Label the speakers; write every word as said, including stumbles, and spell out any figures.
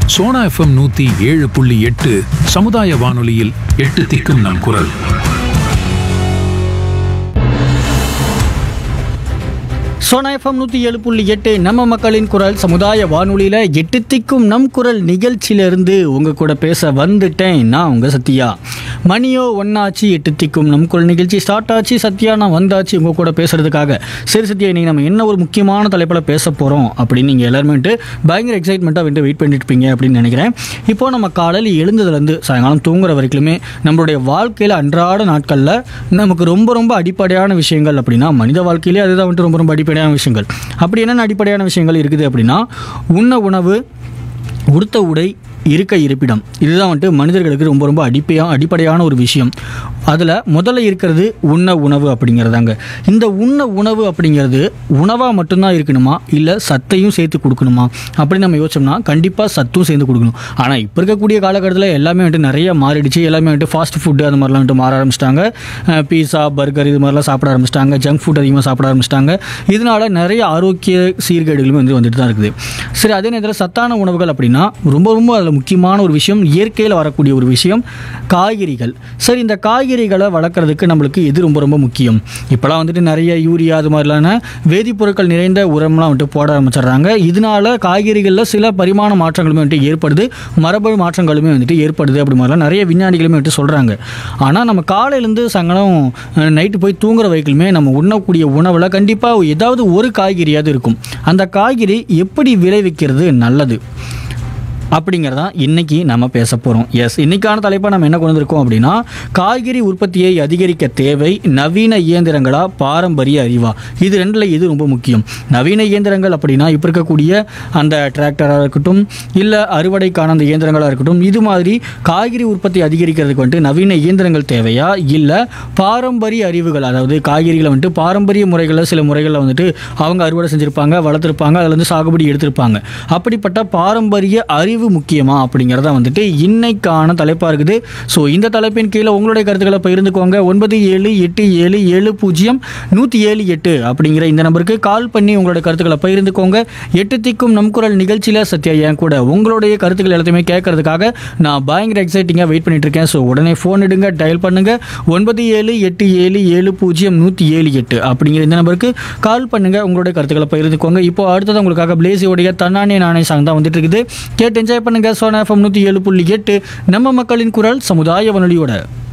Speaker 1: Sona FM நூத்தி ஏழு புள்ளி எட்டு சமுதாய வானொலியில் எட்டு திக்கும் நம் குரல்.
Speaker 2: சோனா எஃப்எம் நூற்றி ஏழு புள்ளி எட்டு நம்ம மக்களின் குரல் சமுதாய வானொலியில் எட்டு திக்கும் நம் குரல் நிகழ்ச்சியிலேருந்து உங்கள் கூட பேச வந்துட்டேன். நான் உங்கள் சத்யா. மணியோ ஒன்னாச்சு, எட்டு திக்கும் நம் குரல் நிகழ்ச்சி ஸ்டார்ட் ஆச்சு. சத்யா நான் வந்தாச்சு உங்கள் கூட பேசுகிறதுக்காக. சரி சத்யா, இன்றைக்கி நம்ம என்ன ஒரு முக்கியமான தலைப்பில் பேச போகிறோம் அப்படின்னு நீங்கள் எல்லாருமே வந்துட்டு பயங்கர எக்ஸைட்மெண்ட்டாக வந்துட்டு வெயிட் பண்ணிட்டு இருப்பீங்க அப்படின்னு நினைக்கிறேன். இப்போது நம்ம காலையில் எழுந்ததுலேருந்து சாயங்காலம் தூங்குற வரைக்குமே நம்மளுடைய வாழ்க்கையில் அன்றாட நாட்களில் நமக்கு ரொம்ப ரொம்ப அடிப்படையான விஷயங்கள் அப்படின்னா மனித வாழ்க்கையிலே அதுதான் வந்துட்டு ரொம்ப ரொம்ப அடிப்படை விஷயங்கள். அப்படி என்னென்ன அடிப்படையான விஷயங்கள் இருக்குது அப்படின்னா, உண்ண உணவு, உடுத்த உடை, இருக்க இருப்பிடம். இதுதான் வந்துட்டு மனிதர்களுக்கு ரொம்ப ரொம்ப அடிப்பையா அடிப்படையான ஒரு விஷயம். அதில் முதல்ல இருக்கிறது உண்ண உணவு அப்படிங்கிறதாங்க. இந்த உண்ண உணவு அப்படிங்கிறது உணவாக மட்டும்தான் இருக்கணுமா, இல்லை சத்தையும் சேர்த்து கொடுக்கணுமா அப்படின்னு நம்ம யோசிச்சோம்னா கண்டிப்பாக சத்தும் சேர்ந்து கொடுக்கணும். ஆனால் இப்போ இருக்கக்கூடிய காலகட்டத்தில் எல்லாமே வந்துட்டு நிறைய மாறிடுச்சு. எல்லாமே வந்துட்டு ஃபாஸ்ட் ஃபுட்டு அந்த மாதிரிலாம் வந்துட்டு மாற ஆரம்பிச்சிட்டாங்க. பீஸா, பர்கர் இது மாதிரிலாம் சாப்பிட ஆரம்பிச்சிட்டாங்க. ஜங்க் ஃபுட் அதிகமாக சாப்பிட ஆரம்பிச்சிட்டாங்க. இதனால நிறைய ஆரோக்கிய சீர்கேடுகளும் வந்து வந்துட்டு தான் இருக்குது. சரி, அதே நேரத்தில் சத்தான உணவுகள் அப்படின்னா ரொம்ப ரொம்ப அதில் முக்கியமான ஒரு விஷயம், இயற்கையில் வரக்கூடிய ஒரு விஷயம் காய்கறிகள். சரி, இந்த காய்கறிகளை வளர்க்குறதுக்கு நம்மளுக்கு எது ரொம்ப ரொம்ப முக்கியம்? இப்போலாம் வந்துட்டு நிறைய யூரியா அது மாதிரிலான வேதிப்பொருட்கள் நிறைந்த உரம்லாம் வந்துட்டு போட ஆரம்பிச்சிடுறாங்க. இதனால காய்கறிகளில் சில பரிமாண மாற்றங்களுமே வந்துட்டு ஏற்படுது, மரபணு மாற்றங்களுமே வந்துட்டு ஏற்படுது அப்படி மாதிரிலாம் நிறைய விஞ்ஞானிகளுமே வந்துட்டு சொல்கிறாங்க. ஆனால் நம்ம காலையிலேருந்து சாயங்காலம் நைட்டு போய் தூங்குற வரைக்குமே நம்ம உண்ணக்கூடிய உணவில் கண்டிப்பாக ஏதாவது ஒரு காய்கறியாவது இருக்கும். அந்த காய்கறி எப்படி விளைவிக்கிறது நல்லது அப்படிங்கிறதான் இன்றைக்கி நம்ம பேச போகிறோம். எஸ், இன்றைக்கான தலைப்பாக நம்ம என்ன கொண்டு வந்திருக்கோம் அப்படின்னா, காய்கறி உற்பத்தியை அதிகரிக்க தேவை நவீன இயந்திரங்களா பாரம்பரிய அறிவா? இது ரெண்டில் எது ரொம்ப முக்கியம்? நவீன இயந்திரங்கள் அப்படின்னா இப்போ இருக்கக்கூடிய அந்த டிராக்டராக இருக்கட்டும், இல்லை அறுவடைக்கான அந்த இயந்திரங்களாக இருக்கட்டும், இது மாதிரி காய்கறி உற்பத்தி அதிகரிக்கிறதுக்கு வந்துட்டு நவீன இயந்திரங்கள் தேவையா, இல்லை பாரம்பரிய அறிவுகள், அதாவது காய்கறிகளை வந்துட்டு பாரம்பரிய முறைகளில் சில முறைகளில் வந்துட்டு அவங்க அறுவடை செஞ்சுருப்பாங்க, வளர்த்துருப்பாங்க, அதில் வந்து சாகுபடி எடுத்திருப்பாங்க, அப்படிப்பட்ட பாரம்பரிய அறிவு முக்கியமா அப்படிங்கிறத வந்துட்டு இன்னைக்கான தலைப்பாக இருக்குது. ஸோ இந்த தலைப்பின் கீழே உங்களுடைய கருத்துக்களை பகிர்ந்துக்கோங்க. ஒன்பது ஏழு எட்டு ஏழு ஏழு பூஜ்ஜியம் நூற்றி ஏழு எட்டு அப்படிங்கிற இந்த நம்பருக்கு கால் பண்ணி உங்களுடைய கருத்துக்களை பகிர்ந்துக்கோங்க. எட்டு திக்கும் நம் குரல் நிகழ்ச்சியில் சத்யா என் கூட உங்களுடைய கருத்துக்கள் எல்லாத்தையுமே கேட்கறதுக்காக நான் பயங்கர எக்ஸைட்டிங்காக வெயிட் பண்ணிட்டு இருக்கேன். ஸோ உடனே ஃபோன் எடுங்க, டயல் பண்ணுங்க. ஒன்பது ஏழு எட்டு ஏழு ஏழு பூஜ்ஜியம் நூற்றி ஏழு எட்டு அப்படிங்கிற இந்த நம்பருக்கு கால் பண்ணுங்க, உங்களுடைய கருத்துக்களை பகிர்ந்துக்கோங்க. இப்போ அடுத்தது உங்களுக்காக பிளேசியோடைய தன்னானே நானே சாங் தான் வந்துட்டு இருக்குது. கேட்டு என்ஜாய் பண்ணுங்க. சோனா எஃப்எம் நூற்றி ஏழு புள்ளி எட்டு நம்ம மக்களின் குரல் சமுதாய வானொலியோட.